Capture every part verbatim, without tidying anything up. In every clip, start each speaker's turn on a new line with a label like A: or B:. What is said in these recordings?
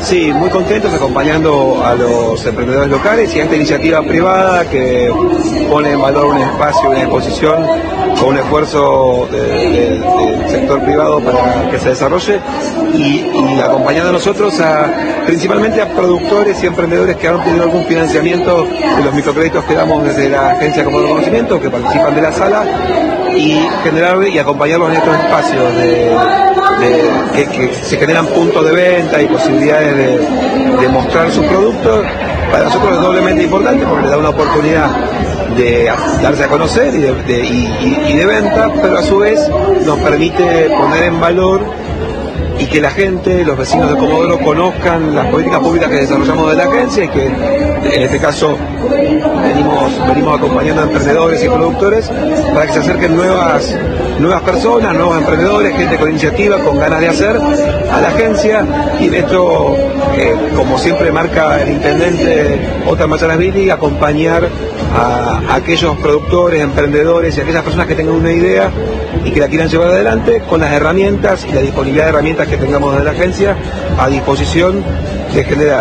A: Sí, muy contentos acompañando a los emprendedores locales y a esta iniciativa privada que pone en valor un espacio, una exposición con un esfuerzo de, de, del sector privado para que se desarrolle y, y acompañando a nosotros a, principalmente a productores y emprendedores que han obtenido algún financiamiento de los microcréditos que damos desde la Agencia Comodoro Conocimiento, que participan de la sala, y generar y acompañarlos en estos espacios de, de, que, que se generan puntos de venta y posibilidades de, de mostrar sus productos. Para nosotros es doblemente importante porque le da una oportunidad de darse a conocer y de, de, y, y de venta, pero a su vez nos permite poner en valor y que la gente, los vecinos de Comodoro, conozcan las políticas públicas que desarrollamos de la agencia y que en este caso venimos, venimos acompañando a emprendedores y productores para que se acerquen nuevas, nuevas personas, nuevos emprendedores, gente con iniciativa, con ganas de hacer a la agencia. Y de esto, eh, como siempre marca el intendente Óscar Machanasvili, acompañar a, a aquellos productores, emprendedores y a aquellas personas que tengan una idea y que la quieran llevar adelante con las herramientas y la disponibilidad de herramientas que tengamos de la agencia a disposición de generar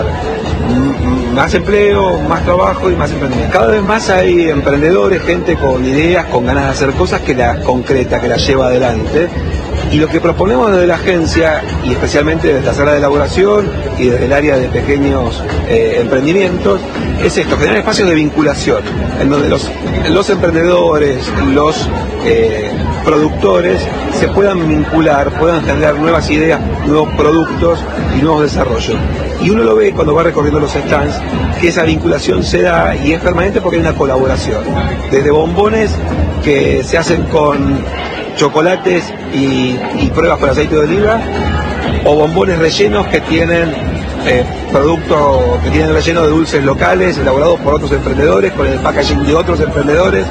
A: más empleo, más trabajo y más emprendimiento. Cada vez más hay emprendedores, gente con ideas, con ganas de hacer cosas que las concreta, que las lleva adelante. Y lo que proponemos desde la agencia, y especialmente desde la sala de elaboración y desde el área de pequeños eh, emprendimientos, es esto, generar espacios de vinculación, en donde los, los emprendedores, los eh, productores se puedan vincular, puedan generar nuevas ideas, nuevos productos y nuevos desarrollos. Y uno lo ve cuando va recorriendo los stands, que esa vinculación se da y es permanente porque hay una colaboración. Desde bombones que se hacen con chocolates y, y pruebas con aceite de oliva, o bombones rellenos que tienen eh, productos que tienen relleno de dulces locales elaborados por otros emprendedores con el packaging de otros emprendedores.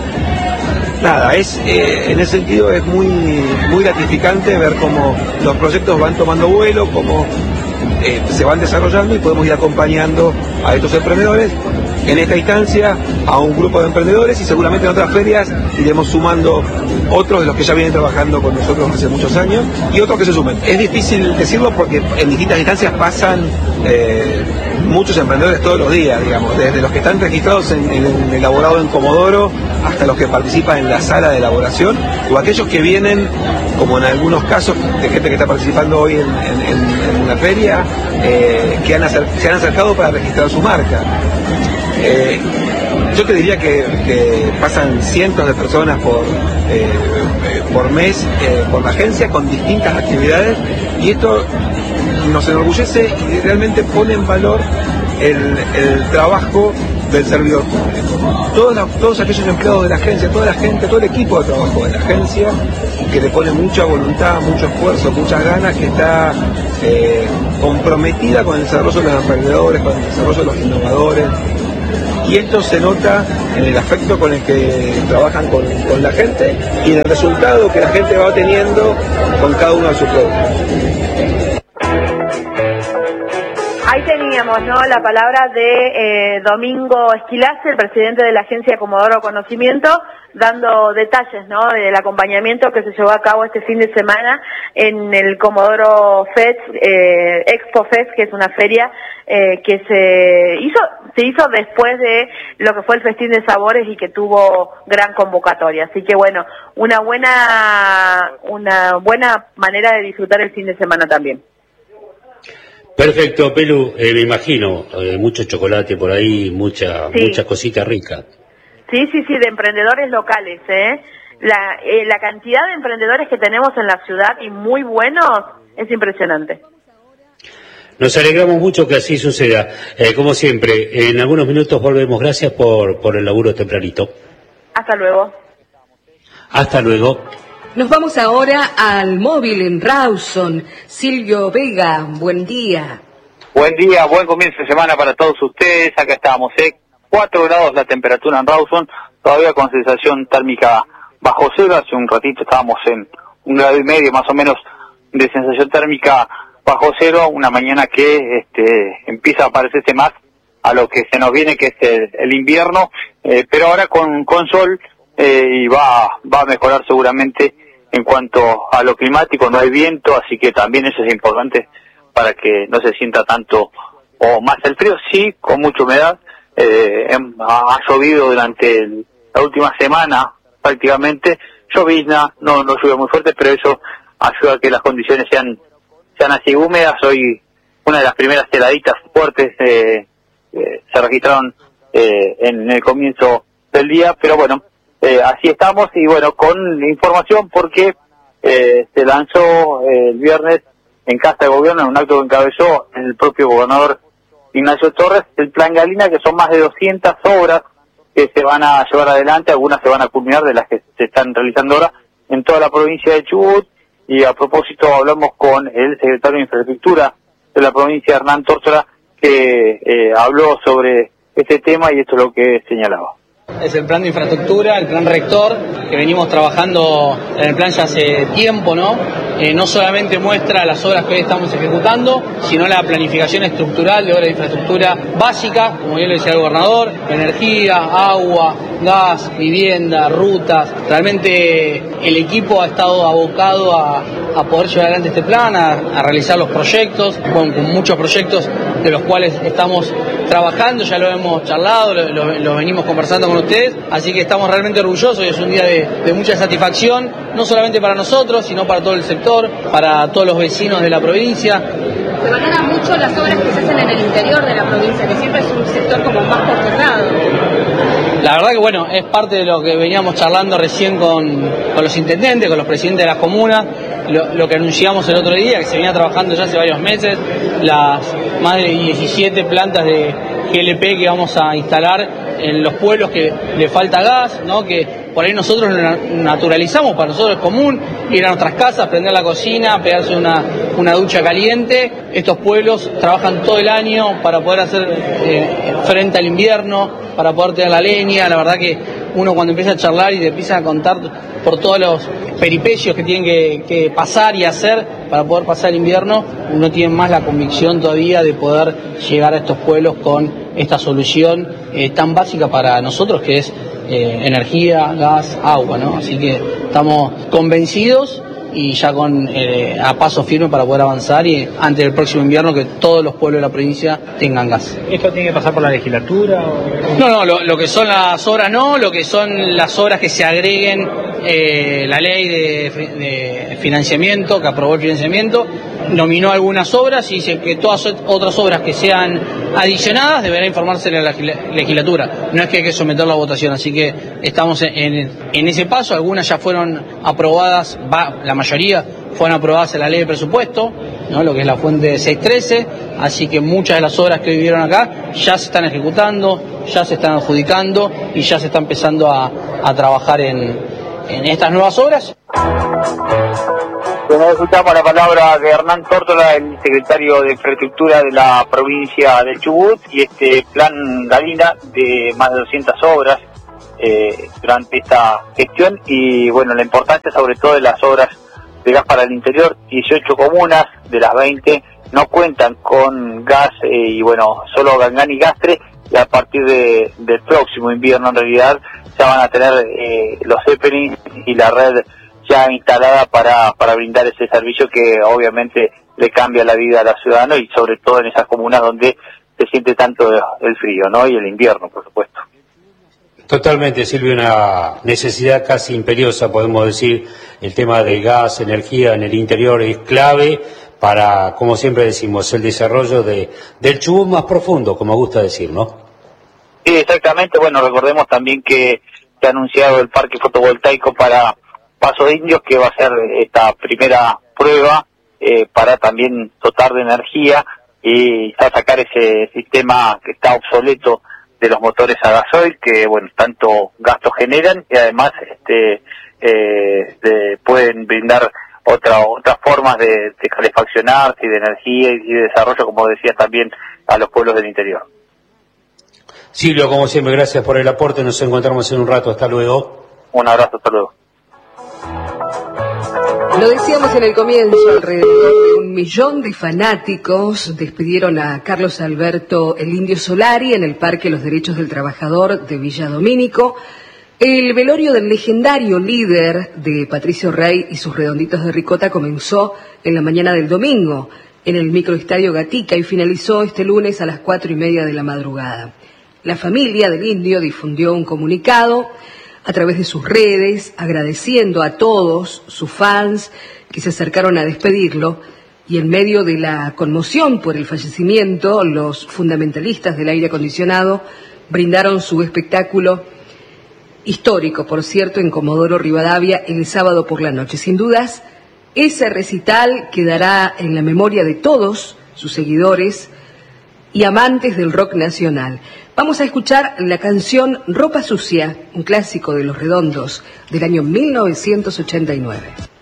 A: Nada, es eh, en ese sentido es muy muy gratificante ver cómo los proyectos van tomando vuelo, cómo eh, se van desarrollando y podemos ir acompañando a estos emprendedores. En esta instancia a un grupo de emprendedores y seguramente en otras ferias iremos sumando otros de los que ya vienen trabajando con nosotros hace muchos años y otros que se sumen. Es difícil decirlo porque en distintas instancias pasan eh, muchos emprendedores todos los días, digamos, desde los que están registrados en, en, en elaborado en Comodoro hasta los que participan en la sala de elaboración o aquellos que vienen, como en algunos casos de gente que está participando hoy en, en, en una feria, eh, que han acer- se han acercado para registrar su marca. Eh, yo te diría que, que pasan cientos de personas por, eh, por mes eh, por la agencia con distintas actividades y esto nos enorgullece y realmente pone en valor el, el trabajo del servidor público. Todos, la, todos aquellos empleados de la agencia, toda la gente, todo el equipo de trabajo de la agencia que le pone mucha voluntad, mucho esfuerzo, muchas ganas, que está eh, comprometida con el desarrollo de los emprendedores, con el desarrollo de los innovadores. Y esto se nota en el afecto con el que trabajan con, con la gente y en el resultado que la gente va teniendo con cada uno de sus productos.
B: Ahí teníamos, ¿no?, la palabra de eh, Domingo Esquilace, el presidente de la Agencia Comodoro Conocimiento, dando detalles, ¿no?, del acompañamiento que se llevó a cabo este fin de semana en el Comodoro Fest, eh, Expo Fest, que es una feria eh, que se hizo se hizo después de lo que fue el Festín de Sabores y que tuvo gran convocatoria. Así que bueno, una buena una buena manera de disfrutar el fin de semana también.
C: Perfecto, Pelu, eh, me imagino, eh, mucho chocolate por ahí, mucha
B: Sí.
C: mucha cosita rica.
B: Sí, sí, sí, de emprendedores locales, ¿eh? La, eh, la cantidad de emprendedores que tenemos en la ciudad y muy buenos es impresionante.
C: Nos alegramos mucho que así suceda. Eh, como siempre, en algunos minutos volvemos. Gracias por, por el laburo tempranito.
B: Hasta luego.
C: Hasta luego.
D: Nos vamos ahora al móvil en Rawson. Silvio Vega, buen día.
E: Buen día, buen comienzo de semana para todos ustedes. Acá estamos, ¿eh? cuatro grados la temperatura en Rawson, todavía con sensación térmica bajo cero. Hace un ratito estábamos en un grado y medio más o menos de sensación térmica bajo cero. Una mañana que este, empieza a parecerse más a lo que se nos viene, que es el, el invierno, eh, pero ahora con, con sol eh, y va, va a mejorar seguramente en cuanto a lo climático. No hay viento, así que también eso es importante para que no se sienta tanto o más el frío, sí, con mucha humedad. Eh, ha llovido durante el, la última semana prácticamente, llovizna, no, no llueve muy fuerte, pero eso ayuda a que las condiciones sean, sean así húmedas. Hoy una de las primeras heladitas fuertes eh, eh, se registraron eh, en el comienzo del día, pero bueno, eh, así estamos y bueno, con información porque eh, se lanzó eh, el viernes en Casa de Gobierno, en un acto que encabezó el propio gobernador Ignacio Torres, el Plan Galina, que son más de doscientas obras que se van a llevar adelante, algunas se van a culminar de las que se están realizando ahora en toda la provincia de Chubut, y a propósito hablamos con el secretario de Infraestructura de la provincia, Hernán Tórtola, que eh, habló sobre este tema y esto es lo que señalaba.
F: Es el plan de infraestructura, el plan rector, que venimos trabajando en el plan ya hace tiempo, ¿no? Eh, no solamente muestra las obras que hoy estamos ejecutando, sino la planificación estructural de obras de infraestructura básica, como bien lo decía el gobernador, energía, agua, gas, vivienda, rutas. Realmente el equipo ha estado abocado a, a poder llevar adelante este plan, a, a realizar los proyectos, con, con muchos proyectos de los cuales estamos trabajando, ya lo hemos charlado, lo, lo, lo venimos conversando con ustedes, así que estamos realmente orgullosos y es un día de, de mucha satisfacción, no solamente para nosotros, sino para todo el sector, para todos los vecinos de la provincia.
G: Se valoran mucho las obras que se hacen en el interior de la provincia, que siempre es un sector como más postergado.
F: La verdad que bueno, es parte de lo que veníamos charlando recién con, con los intendentes, con los presidentes de las comunas, lo, lo que anunciamos el otro día, que se venía trabajando ya hace varios meses, las más de diecisiete plantas de G L P que vamos a instalar en los pueblos que le falta gas, ¿no? Que por ahí nosotros lo naturalizamos, para nosotros es común ir a nuestras casas, prender la cocina, pegarse una, una ducha caliente. Estos pueblos trabajan todo el año para poder hacer eh, frente al invierno, para poder tener la leña. La verdad que uno cuando empieza a charlar y te empieza a contar por todos los peripecios que tienen que, que pasar y hacer para poder pasar el invierno, uno tiene más la convicción todavía de poder llegar a estos pueblos con esta solución eh, tan básica para nosotros, que es eh, energía, gas, agua, ¿no? Así que estamos convencidos y ya con eh, a paso firme para poder avanzar y antes del próximo invierno que todos los pueblos de la provincia tengan gas.
H: ¿Esto tiene que pasar por la legislatura? O...
F: No, no, lo, lo que son las obras no, lo que son las obras que se agreguen eh, la ley de, de financiamiento, que aprobó el financiamiento, nominó algunas obras y dice que todas otras obras que sean adicionadas deberá informarse en la legislatura. No es que hay que someterla a votación, así que estamos en, en, en ese paso. Algunas ya fueron aprobadas, va, la mayoría fueron aprobadas en la ley de presupuesto, ¿no? Lo que es la fuente seiscientos trece, así que muchas de las obras que hoy vieron acá ya se están ejecutando, ya se están adjudicando y ya se está empezando a, a trabajar en, en estas nuevas obras.
E: Bueno, escuchamos la palabra de Hernán Tórtola, el secretario de Infraestructura de la provincia de Chubut, y este plan Galina de más de doscientas obras eh, durante esta gestión, y bueno, la importancia sobre todo de las obras de gas para el interior. Dieciocho comunas de las veinte no cuentan con gas, eh, y bueno, solo Gangán y Gastre, y a partir de, del próximo invierno en realidad ya van a tener eh, los Zeppelin y la red ya instalada para, para brindar ese servicio que obviamente le cambia la vida a los ciudadanos, y sobre todo en esas comunas donde se siente tanto el frío, ¿no? Y el invierno, por supuesto.
C: Totalmente, Silvio, una necesidad casi imperiosa, podemos decir. El tema del gas, energía en el interior es clave para, como siempre decimos, el desarrollo de del Chubut más profundo, como gusta decir, ¿no?
E: Sí, exactamente. Bueno, recordemos también que se ha anunciado el parque fotovoltaico para Paso de Indios, que va a ser esta primera prueba eh, para también dotar de energía y sacar ese sistema que está obsoleto de los motores a gasoil, que bueno, tanto gasto generan, y además este eh, de, pueden brindar otra, otras formas de, de calefaccionarse y de energía y de desarrollo, como decías, también a los pueblos del interior.
C: Silvio, como siempre, gracias por el aporte, nos encontramos en un rato, hasta luego.
E: Un abrazo, hasta luego.
D: Lo decíamos en el comienzo, alrededor de un millón de fanáticos despidieron a Carlos Alberto el Indio Solari en el Parque Los Derechos del Trabajador de Villa Domínico. El velorio del legendario líder de Patricio Rey y sus redonditos de ricota comenzó en la mañana del domingo en el microestadio Gatica y finalizó este lunes a las cuatro y media de la madrugada. La familia del Indio difundió un comunicado a través de sus redes, agradeciendo a todos sus fans que se acercaron a despedirlo, y en medio de la conmoción por el fallecimiento, los fundamentalistas del aire acondicionado brindaron su espectáculo histórico, por cierto, en Comodoro Rivadavia el sábado por la noche. Sin dudas, ese recital quedará en la memoria de todos sus seguidores y amantes del rock nacional. Vamos a escuchar la canción Ropa Sucia, un clásico de Los Redondos del año mil novecientos ochenta y nueve.